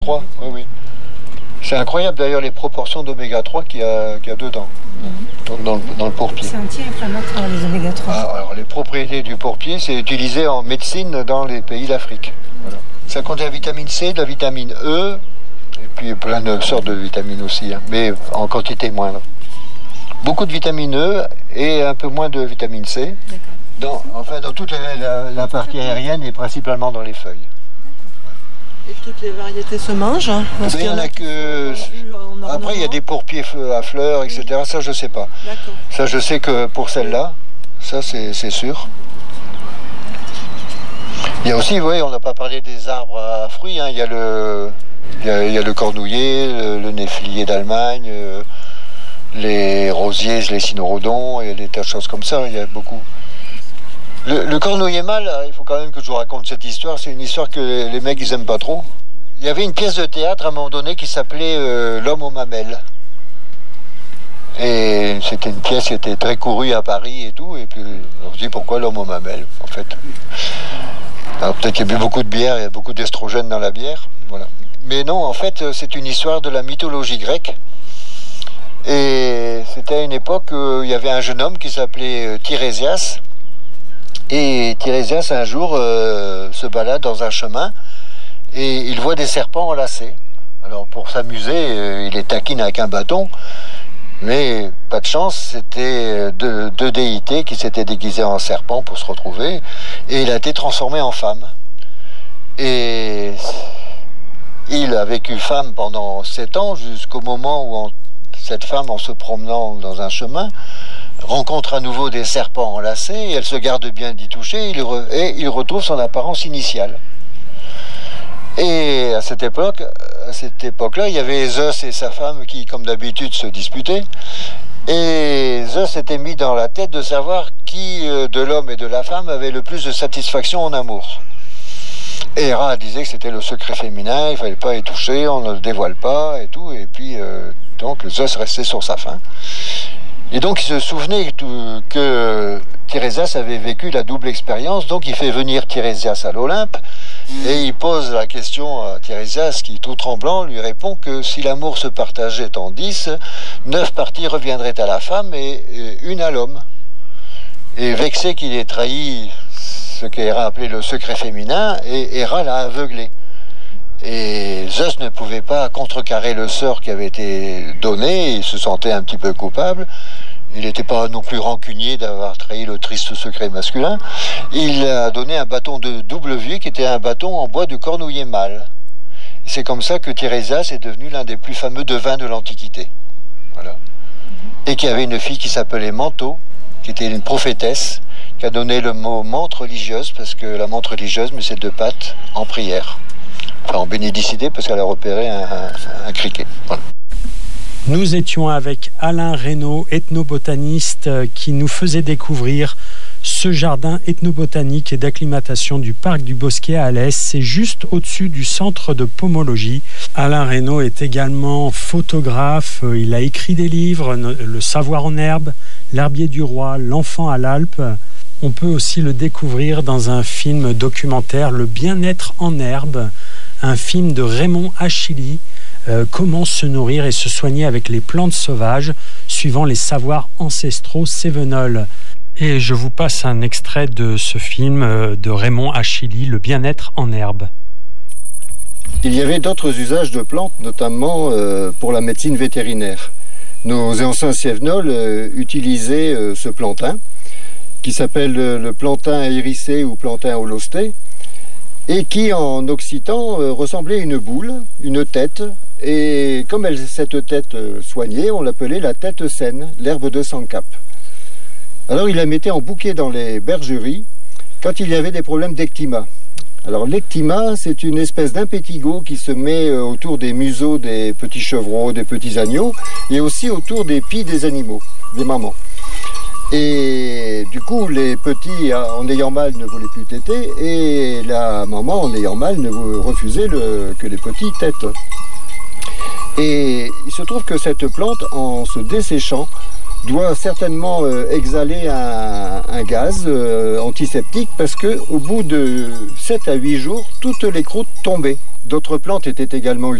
3, oui, oui. C'est incroyable d'ailleurs les proportions d'oméga 3 qu'il y a dedans, donc dans le pourpier. C'est anti-inflammatoire les oméga 3. Alors les propriétés du pourpier, c'est utilisé en médecine dans les pays d'Afrique. Voilà. Ça contient la vitamine C, de la vitamine E, et puis plein de sortes de vitamines aussi, mais en quantité moindre. Beaucoup de vitamine E et un peu moins de vitamine C. Dans toute la partie aérienne et principalement dans les feuilles. Et toutes les variétés se mangent? Il y en a que... Après, il y a des pourpiers à fleurs, etc. Ça, je sais pas. D'accord. Ça, je sais que pour celle-là, ça, c'est sûr. Il y a aussi, oui, on n'a pas parlé des arbres à fruits. Il y a le cornouiller, le néflier d'Allemagne, les rosiers, les cynorhodons, et des tas de choses comme ça. Il y a beaucoup. Le cornouiller mâle, il faut quand même que je vous raconte cette histoire. C'est une histoire que les mecs, ils aiment pas trop. Il y avait une pièce de théâtre à un moment donné qui s'appelait L'homme aux mamelles. Et c'était une pièce qui était très courue à Paris et tout. Et puis on se dit pourquoi l'homme aux mamelles, en fait. Alors peut-être qu'il y a bu beaucoup de bière, il y a beaucoup d'estrogène dans la bière. Voilà. Mais non, en fait, c'est une histoire de la mythologie grecque. Et c'était à une époque où il y avait un jeune homme qui s'appelait Tirésias. Et Tirésias, un jour, se balade dans un chemin et il voit des serpents enlacés. Alors, pour s'amuser, il les taquine avec un bâton, mais pas de chance, c'était deux déités qui s'étaient déguisées en serpents pour se retrouver, et il a été transformé en femme. Et il a vécu femme pendant 7 ans, jusqu'au moment où cette femme, en se promenant dans un chemin, rencontre à nouveau des serpents enlacés, et elle se garde bien d'y toucher, et il retrouve son apparence initiale. Et à cette époque-là, il y avait Zeus et sa femme qui, comme d'habitude, se disputaient. Et Zeus s'était mis dans la tête de savoir qui de l'homme et de la femme avait le plus de satisfaction en amour. Et Héra disait que c'était le secret féminin, il ne fallait pas y toucher, on ne le dévoile pas et tout. Et puis, donc, Zeus restait sur sa faim. Et donc il se souvenait que Tirésias avait vécu la double expérience, donc il fait venir Tirésias à l'Olympe, et il pose la question à Tirésias qui, tout tremblant, lui répond que si l'amour se partageait en 10, 9 parties reviendraient à la femme et une à l'homme. Et vexé qu'il ait trahi ce qu'Héra appelait le secret féminin, et Héra l'a aveuglé. Et Zeus ne pouvait pas contrecarrer le sort qui avait été donné, il se sentait un petit peu coupable. Il n'était pas non plus rancunier d'avoir trahi le triste secret masculin. Il a donné un bâton de double vie qui était un bâton en bois de cornouiller mâle. C'est comme ça que Tirésias est devenu l'un des plus fameux devins de l'Antiquité. Voilà. Et qui avait une fille qui s'appelait Manto, qui était une prophétesse, qui a donné le mot menthe religieuse, parce que la menthe religieuse, mais c'est 2 pattes en prière. Enfin, en bénédicité, parce qu'elle a repéré un criquet. Voilà. Nous étions avec Alain Reynaud, ethnobotaniste, qui nous faisait découvrir ce jardin ethnobotanique et d'acclimatation du parc du Bosquet à Alès. C'est juste au-dessus du centre de pomologie. Alain Reynaud est également photographe. Il a écrit des livres, Le savoir en herbe, L'herbier du roi, L'enfant à l'Alpe. On peut aussi le découvrir dans un film documentaire, Le bien-être en herbe, un film de Raymond Achilly, comment se nourrir et se soigner avec les plantes sauvages, suivant les savoirs ancestraux cévenols. Et je vous passe un extrait de ce film de Raymond Achilly, Le bien-être en herbe. Il y avait d'autres usages de plantes, notamment pour la médecine vétérinaire. Nos anciens cévenols utilisaient ce plantain, qui s'appelle le plantain hérissé ou plantain holosté, et qui en occitan ressemblait à une boule, une tête, et comme cette tête soignait, on l'appelait la tête saine, l'herbe de Sancap. Alors il la mettait en bouquet dans les bergeries quand il y avait des problèmes d'ectima. Alors l'ectima, c'est une espèce d'impétigo qui se met autour des museaux des petits chevreaux, des petits agneaux, et aussi autour des pieds des animaux, des mamans. Et du coup, les petits, en ayant mal, ne voulaient plus téter, et la maman, en ayant mal, refusait que les petits tètent. Et il se trouve que cette plante, en se desséchant, doit certainement exhaler un gaz antiseptique parce qu'au bout de 7 à 8 jours, toutes les croûtes tombaient. D'autres plantes étaient également